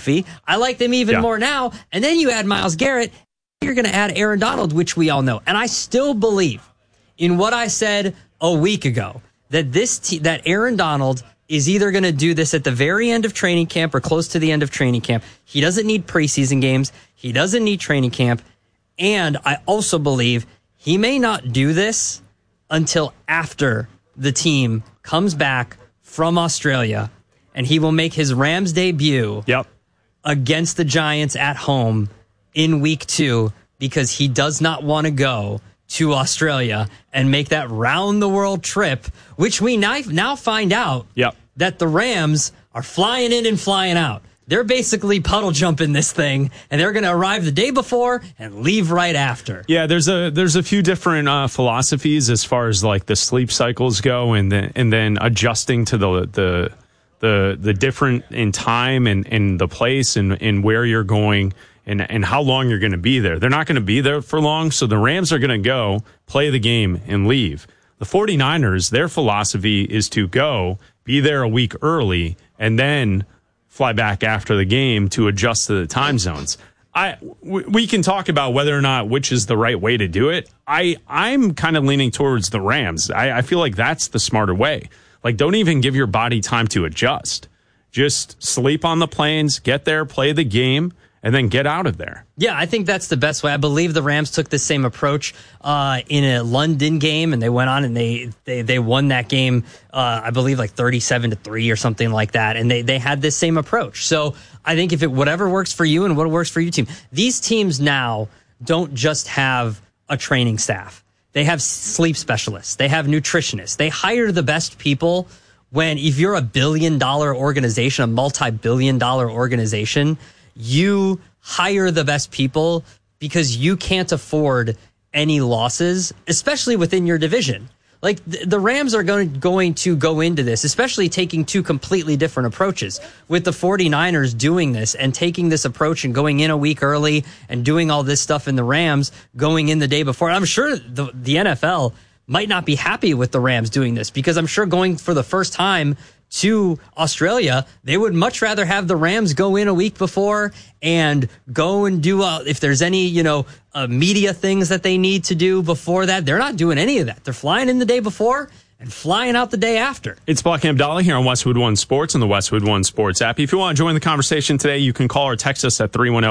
McDuffie. I like them even more now. And then you add Myles Garrett. You're going to add Aaron Donald, which we all know. And I still believe in what I said a week ago, that that Aaron Donald is either going to do this at the very end of training camp or close to the end of training camp. He doesn't need preseason games. He doesn't need training camp. And I also believe he may not do this until after the team comes back from Australia, and he will make his Rams debut against the Giants at home in week 2 because he does not want to go to Australia and make that round-the-world trip, which we now find out that the Rams are flying in and flying out. They're basically puddle jumping this thing, and they're going to arrive the day before and leave right after. Yeah, there's a few different philosophies as far as like the sleep cycles go, and then adjusting to the different in time and the place and where you're going. And how long you're going to be there. They're not going to be there for long, so the Rams are going to go, play the game, and leave. The 49ers, their philosophy is to go, be there a week early, and then fly back after the game to adjust to the time zones. We can talk about whether or not which is the right way to do it. I'm kind of leaning towards the Rams. I feel like that's the smarter way. Like, don't even give your body time to adjust. Just sleep on the planes, get there, play the game, and then get out of there. Yeah, I think that's the best way. I believe the Rams took the same approach in a London game, and they went on and they won that game, I believe, like 37-3 or something like that. And they had this same approach. So I think if whatever works for you and what works for your team. These teams now don't just have a training staff. They have sleep specialists. They have nutritionists. They hire the best people. If you're a billion-dollar organization, a multi-billion-dollar organization, you hire the best people because you can't afford any losses, especially within your division. Like the Rams are going to go into this, especially taking two completely different approaches. With the 49ers doing this and taking this approach and going in a week early and doing all this stuff, in the Rams going in the day before. I'm sure the NFL might not be happy with the Rams doing this, because I'm sure going for the first time to Australia, they would much rather have the Rams go in a week before and go and do, if there's any, media things that they need to do before that. They're not doing any of that. They're flying in the day before and flying out the day after. It's Buck Abdallah here on Westwood One Sports and the Westwood One Sports app. If you want to join the conversation today, you can call or text us at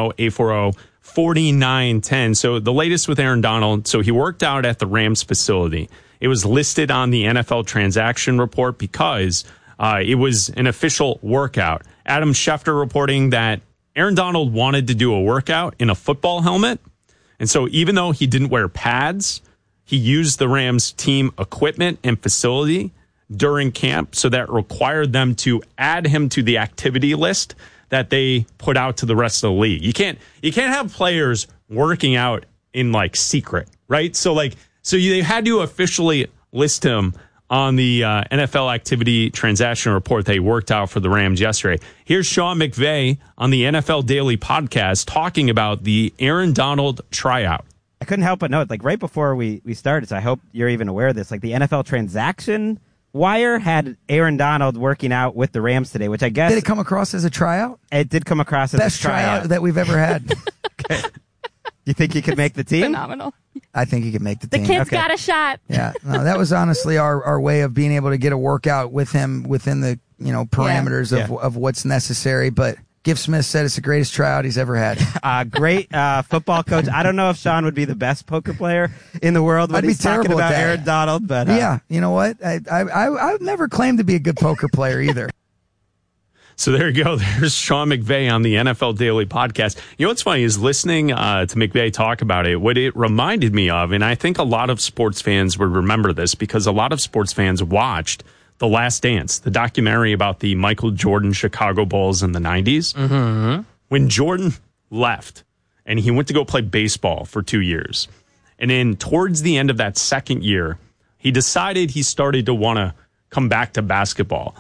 310-840-4910. So the latest with Aaron Donald. So he worked out at the Rams facility. It was listed on the NFL transaction report because it was an official workout. Adam Schefter reporting that Aaron Donald wanted to do a workout in a football helmet. And so even though he didn't wear pads, he used the Rams team equipment and facility during camp. So that required them to add him to the activity list that they put out to the rest of the league. You can't have players working out in secret, right? So they had to officially list him on the NFL activity transaction report they worked out for the Rams yesterday. Here's Sean McVay on the NFL Daily podcast talking about the Aaron Donald tryout. I couldn't help but note, right before we started, so I hope you're even aware of this, the NFL transaction wire had Aaron Donald working out with the Rams today, which I guess... Did it come across as a tryout? It did come across as Best a tryout that we've ever had. Okay. You think he could make the team? Phenomenal. I think he could make the team. The kid's got a shot. Yeah, no, that was honestly our way of being able to get a workout with him within the parameters of what's necessary. But Giff Smith said it's the greatest tryout he's ever had. Great football coach. I don't know if Sean would be the best poker player in the world when he's talking about Aaron Donald, but yeah, you know what? I've never claimed to be a good poker player either. So there you go. There's Sean McVay on the NFL Daily podcast. You know what's funny is listening to McVay talk about it, what it reminded me of, and I think a lot of sports fans would remember this because a lot of sports fans watched The Last Dance, the documentary about the Michael Jordan Chicago Bulls in the 90s. Mm-hmm. When Jordan left and he went to go play baseball for 2 years, and then towards the end of that second year, he decided he started to want to come back to basketball.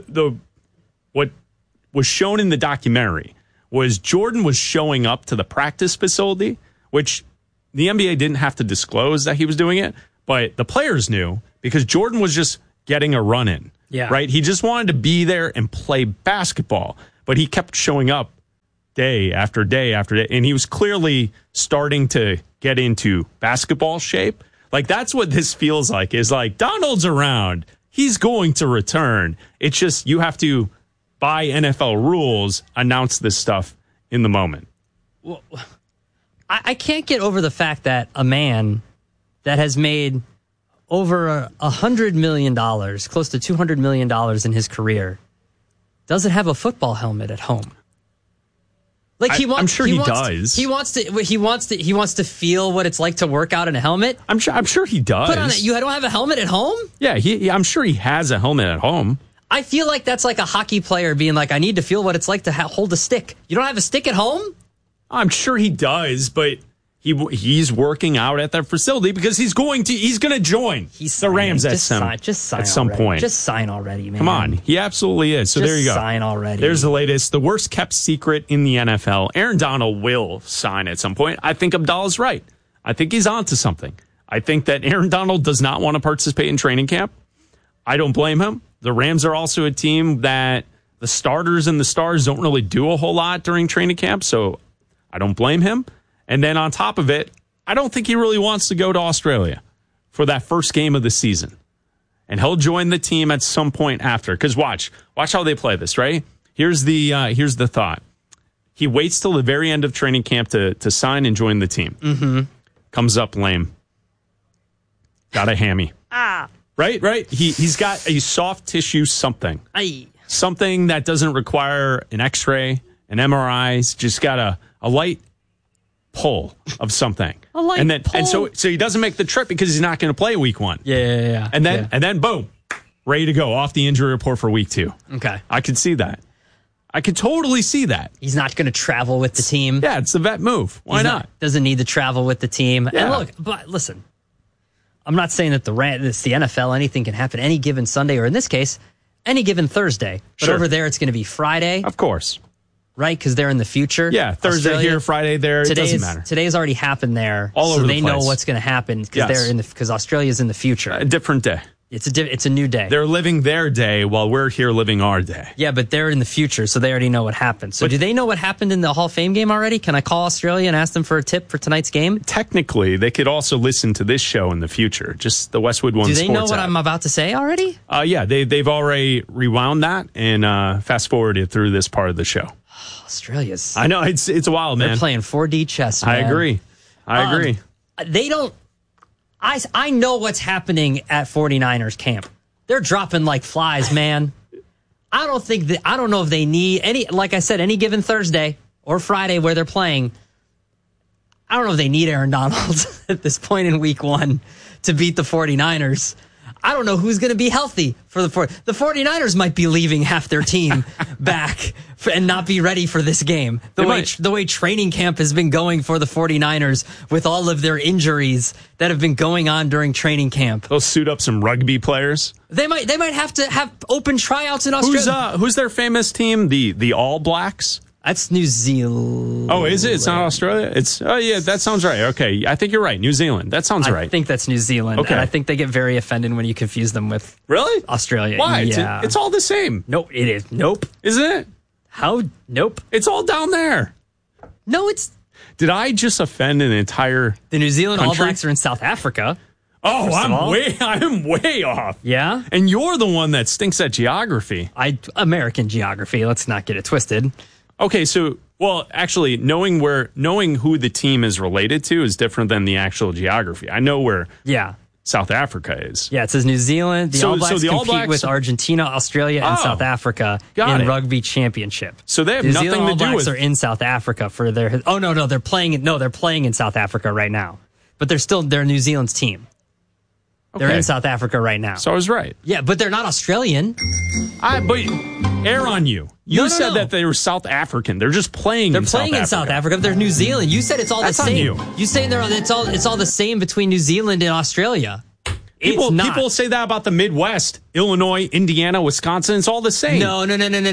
What was shown in the documentary was Jordan was showing up to the practice facility, which the NBA didn't have to disclose that he was doing it, but the players knew because Jordan was just getting a run in. Yeah. Right? He just wanted to be there and play basketball, but he kept showing up day after day after day. And he was clearly starting to get into basketball shape. Like, that's what this feels like, is like, Donald's around. He's going to return. It's just you have to, by NFL rules, announce this stuff in the moment. Well, I can't get over the fact that a man that has made over $100 million, close to $200 million in his career, doesn't have a football helmet at home. Like, I'm sure he does. He wants to feel what it's like to work out in a helmet. I'm sure he does. Put on it. You don't have a helmet at home? Yeah, I'm sure he has a helmet at home. I feel like that's like a hockey player being like, I need to feel what it's like to hold a stick. You don't have a stick at home? I'm sure he does, but he's working out at that facility because he's going to join the Rams at some point. Just sign already, man. Come on. He absolutely is. So just there you go. Sign already. There's the latest. The worst kept secret in the NFL. Aaron Donald will sign at some point. I think Abdallah's right. I think he's onto something. I think that Aaron Donald does not want to participate in training camp. I don't blame him. The Rams are also a team that the starters and the stars don't really do a whole lot during training camp, so I don't blame him. And then on top of it, I don't think he really wants to go to Australia for that first game of the season. And he'll join the team at some point after. Because watch how they play this, right? Here's the thought. He waits till the very end of training camp to sign and join the team. Mm-hmm. Comes up lame. Got a hammy. Right? He's got a soft tissue something. Something that doesn't require an x-ray, an MRI. He's just got a light pull of something. Pull. And so he doesn't make the trip because he's not going to play week 1. Yeah. And then boom, ready to go off the injury report for week 2. Okay. I could see that. I could totally see that. He's not going to travel with the team. Yeah, it's the vet move. Why not? Doesn't need to travel with the team. Yeah. And look, but listen, I'm not saying that it's the NFL, anything can happen any given Sunday, or in this case, any given Thursday. But Sure. over there, it's going to be Friday. Of course. Right? Because they're in the future. Yeah, Thursday Australia, here, Friday there. It doesn't matter. Today's already happened there. All over so the they know place. what's going to happen because because Australia's in the future. A different day. It's a new day. They're living their day while we're here living our day. Yeah, but they're in the future, so they already know what happened. So do they know what happened in the Hall of Fame game already? Can I call Australia and ask them for a tip for tonight's game? Technically, they could also listen to this show in the future. Just the Westwood One Do Sports they know what app. I'm about to say already? Yeah, they've already rewound that and fast forwarded through this part of the show. Australia's. I know, it's wild, man. They're playing 4D chess, man. I agree. They don't. I know what's happening at 49ers camp. They're dropping like flies, man. I don't know if they need any, like I said, any given Thursday or Friday where they're playing. I don't know if they need Aaron Donald at this point in week 1 to beat the 49ers. I don't know who's going to be healthy for the 49ers might be leaving half their team back and not be ready for this game. The way training camp has been going for the 49ers with all of their injuries that have been going on during training camp. They'll suit up some rugby players. They might have to have open tryouts in Australia. Who's their famous team? The All Blacks? That's New Zealand. Oh, is it? It's not Australia? Yeah, that sounds right. Okay, I think you're right. New Zealand. That sounds right. I think that's New Zealand. Okay. And I think they get very offended when you confuse them with Really? Australia. Why? Yeah. It's all the same. Nope, it is. Nope. Isn't it? How? Nope. It's all down there. No, it's... Did I just offend an entire The New Zealand country? All Blacks are in South Africa. Oh, I'm way off. Yeah? And you're the one that stinks at geography. American geography. Let's not get it twisted. Okay, so... Well, actually, knowing who the team is related to is different than the actual geography. I know where South Africa is. Yeah, it says New Zealand. The All Blacks the All compete Blacks, with Argentina, Australia, and South Africa in rugby championship. So they have New nothing Zealand to All do Blacks with. are in South Africa for their. Oh no, they're playing in South Africa right now, but they're New Zealand's team. They're in South Africa right now. So I was right. Yeah, but they're not Australian. But air on you. You said that they were South African. They're just playing. They're playing in South Africa. They're New Zealand. You said it's all the same. On you. You saying it's all the same between New Zealand and Australia. People say that about the Midwest, Illinois, Indiana, Wisconsin. It's all the same. No.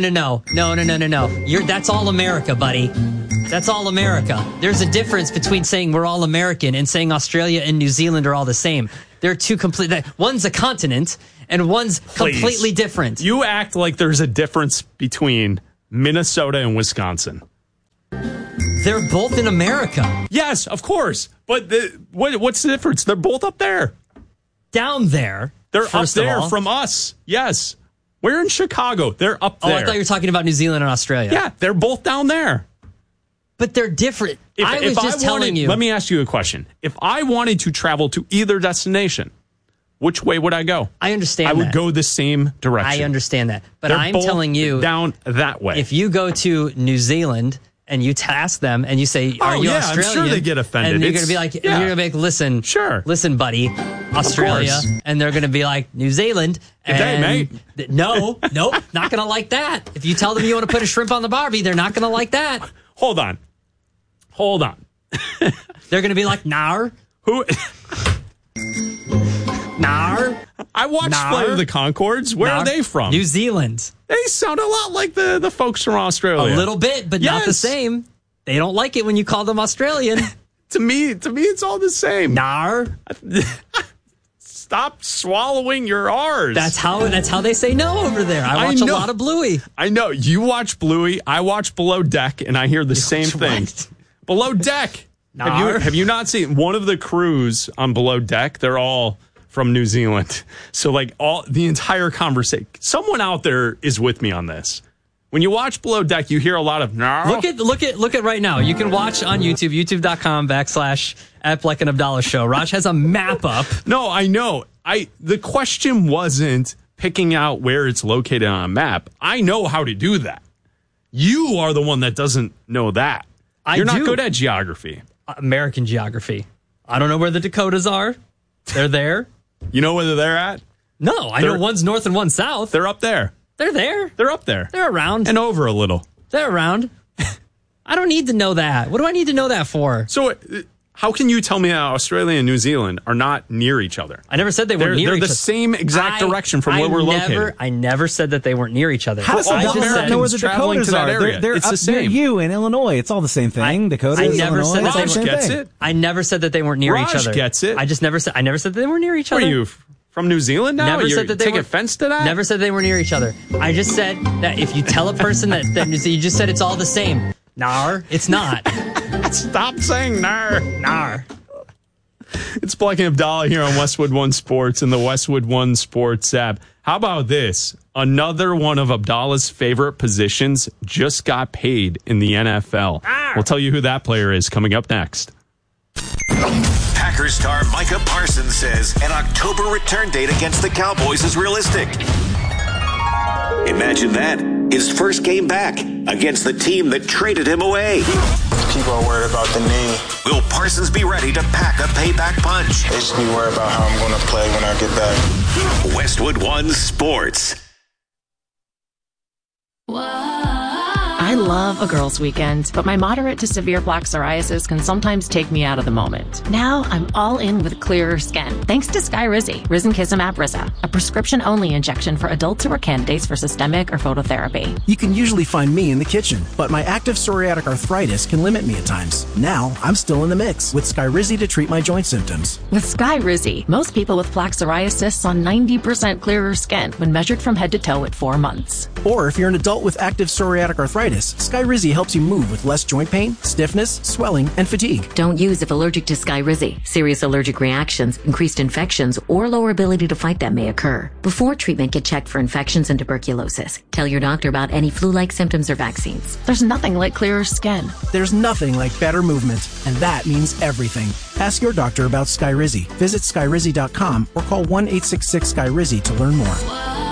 That's all America, buddy. That's all America. There's a difference between saying we're all American and saying Australia and New Zealand are all the same. They're two complete. One's a continent and one's completely different. You act like there's a difference between Minnesota and Wisconsin. They're both in America. Yes, of course. But what's the difference? They're both up there. Down there. They're up there from us. Yes. We're in Chicago. They're up there. Oh, I thought you were talking about New Zealand and Australia. Yeah, they're both down there. But they're different. I was just telling you. Let me ask you a question. If I wanted to travel to either destination, which way would I go? I understand I would go the same direction. I understand that. But They're I'm both telling you. Down that way. If you go to New Zealand and you ask them and you say, are you Australian? I'm sure they get offended. And you're going to be like, you're going to be like, listen, buddy, Australia. And they're going to be like, New Zealand. Good day, mate. Nope, not going to like that. If you tell them you want to put a shrimp on the Barbie, they're not going to like that. Hold on. They're going to be like, nar. Who? Nar. I watched Flight of the Conchords. Where are they from? New Zealand. They sound a lot like the folks from Australia. A little bit, but not the same. They don't like it when you call them Australian. To me, it's all the same. Nar. Stop swallowing your R's. That's how they say no over there. I watch a lot of Bluey. I know. You watch Bluey. I watch Below Deck, and I hear the same thing. Below Deck. Have you not seen one of the crews on Below Deck? They're all from New Zealand. So like the entire conversation, someone out there is with me on this. When you watch Below Deck, you hear a lot of Look at right now. You can watch on YouTube, youtube.com/@Bleck and Abdallah show. Raj has a map up. No, I know. The question wasn't picking out where it's located on a map. I know how to do that. You are the one that doesn't know that. You're not good at geography. American geography. I don't know where the Dakotas are. They're there. You know where they're at? No, I know one's north and one's south. They're up there. They're there. They're up there. They're around. And over a little. They're around. I don't need to know that. What do I need to know that for? So how can you tell me that Australia and New Zealand are not near each other? I never said they were near each other. They're the same exact direction from where we're located. I never said that they weren't near each other. How does Americans know where the Dakotas are? They're it's up the same. near you in Illinois. It's all the same thing. Dakotas, Illinois. Raj gets it. I never said that they weren't near each other. Raj gets it. I never said that they were near each other. Are you from New Zealand now? Never said that they take were, offense to that? Never said they were near each other. I just said that if you tell a person that you just said it's all the same. Nar, it's not. Stop saying nar. Nar. It's Bleck and Abdallah here on Westwood One Sports and the Westwood One Sports app. How about this? Another one of Abdallah's favorite positions just got paid in the NFL. We'll tell you who that player is coming up next. Packers star Micah Parsons says an October return date against the Cowboys is realistic. Imagine that. His first game back against the team that traded him away. People are worried about the knee. Will Parsons be ready to pack a payback punch? They should be worried about how I'm going to play when I get back. Westwood One Sports. I love a girls' weekend, but my moderate to severe plaque psoriasis can sometimes take me out of the moment. Now I'm all in with clearer skin, thanks to Skyrizi, Risankizumab Riza, a prescription-only injection for adults who are candidates for systemic or phototherapy. You can usually find me in the kitchen, but my active psoriatic arthritis can limit me at times. Now I'm still in the mix with Skyrizi to treat my joint symptoms. With Skyrizi, most people with plaque psoriasis saw 90% clearer skin when measured from head to toe at 4 months. Or if you're an adult with active psoriatic arthritis, Skyrizi helps you move with less joint pain, stiffness, swelling, and fatigue. Don't use if allergic to Skyrizi. Serious allergic reactions, increased infections, or lower ability to fight them may occur. Before treatment, get checked for infections and tuberculosis. Tell your doctor about any flu-like symptoms or vaccines. There's nothing like clearer skin. There's nothing like better movement, and that means everything. Ask your doctor about Skyrizi. Visit Skyrizi.com or call 1-866-SKYRIZI to learn more.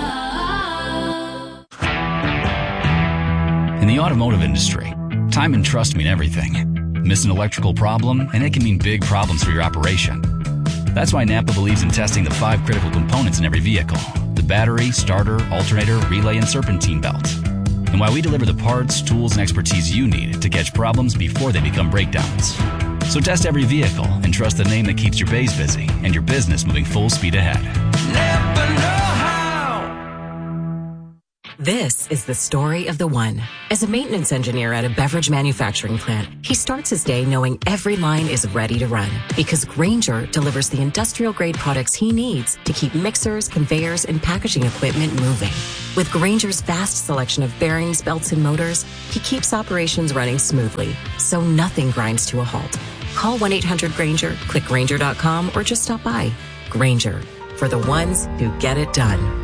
In the automotive industry, time and trust mean everything. Miss an electrical problem, and it can mean big problems for your operation. That's why Napa believes in testing the 5 critical components in every vehicle: the battery, starter, alternator, relay, and serpentine belt. And why we deliver the parts, tools, and expertise you need to catch problems before they become breakdowns. So test every vehicle and trust the name that keeps your bays busy and your business moving full speed ahead. Never know how. This is the story of the one. As a maintenance engineer at a beverage manufacturing plant, he starts his day knowing every line is ready to run because Grainger delivers the industrial-grade products he needs to keep mixers, conveyors, and packaging equipment moving. With Grainger's vast selection of bearings, belts, and motors, he keeps operations running smoothly, so nothing grinds to a halt. Call 1-800-GRAINGER, click Grainger.com, or just stop by. Grainger, for the ones who get it done.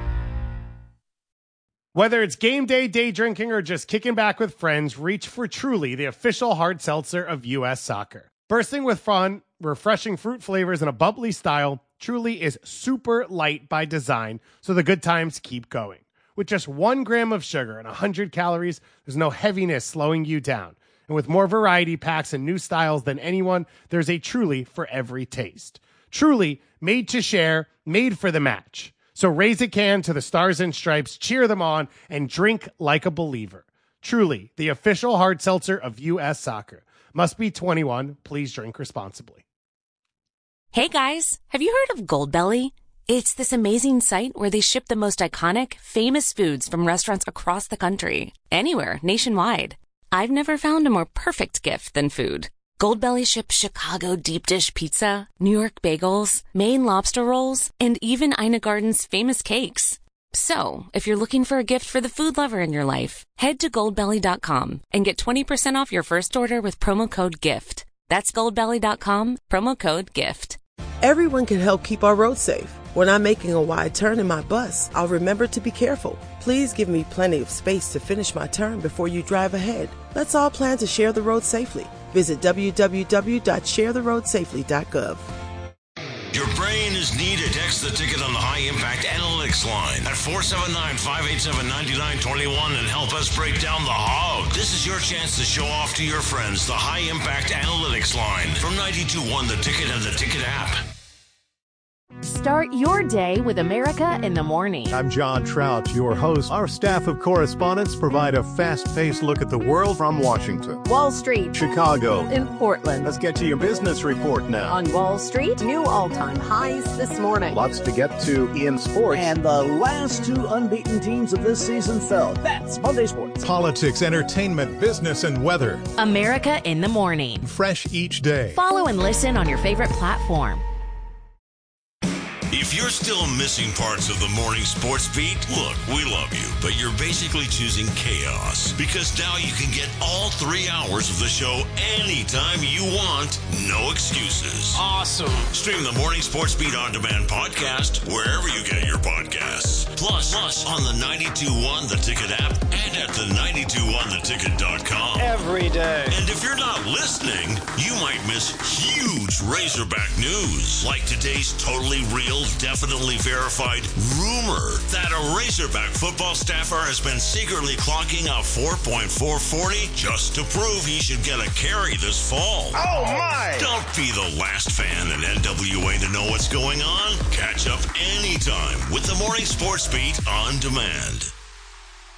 Whether it's game day, day drinking, or just kicking back with friends, reach for Truly, the official hard seltzer of U.S. Soccer. Bursting with fun, refreshing fruit flavors, and a bubbly style, Truly is super light by design, so the good times keep going. With just 1 gram of sugar and 100 calories, there's no heaviness slowing you down. And with more variety packs and new styles than anyone, there's a Truly for every taste. Truly, made to share, made for the match. So raise a can to the Stars and Stripes, cheer them on, and drink like a believer. Truly, the official hard seltzer of U.S. Soccer. Must be 21. Please drink responsibly. Hey guys, have you heard of Goldbelly? It's this amazing site where they ship the most iconic, famous foods from restaurants across the country. Anywhere, nationwide. I've never found a more perfect gift than food. Goldbelly ships Chicago deep dish pizza, New York bagels, Maine lobster rolls, and even Ina Garden's famous cakes. So, if you're looking for a gift for the food lover in your life, head to Goldbelly.com and get 20% off your first order with promo code GIFT. That's Goldbelly.com, promo code GIFT. Everyone can help keep our roads safe. When I'm making a wide turn in my bus, I'll remember to be careful. Please give me plenty of space to finish my turn before you drive ahead. Let's all plan to share the road safely. Visit www.sharetheroadsafely.gov. Your brain is needed. Text the ticket on the High Impact Analytics line at 479-587-9921 and help us break down the hog. This is your chance to show off to your friends the High Impact Analytics line from 92.1 The Ticket and the Ticket app. Start your day with America in the Morning. I'm John Trout, your host. Our staff of correspondents provide a fast-paced look at the world from Washington, Wall Street, Chicago, and Portland. Let's get to your business report now. On Wall Street, new all-time highs this morning. Lots to get to in sports. And the last 2 unbeaten teams of this season fell. That's Monday Sports. Politics, entertainment, business, and weather. America in the Morning. Fresh each day. Follow and listen on your favorite platform. If you're still missing parts of the morning sports beat, look, we love you, but you're basically choosing chaos because now you can get all 3 hours of the show anytime you want. No excuses. Awesome. Stream the Morning Sports Beat On Demand podcast wherever you get your podcasts. Plus on the 92.1 The Ticket app and at the 92.1theticket.com. Every day. And if you're not listening, you might miss huge Razorback news, like today's totally real, definitely verified rumor that a Razorback football staffer has been secretly clocking out 4.440 just to prove he should get a carry this fall. Oh my! Don't be the last fan in NWA to know what's going on. Catch up anytime with the Morning Sports Beat On Demand.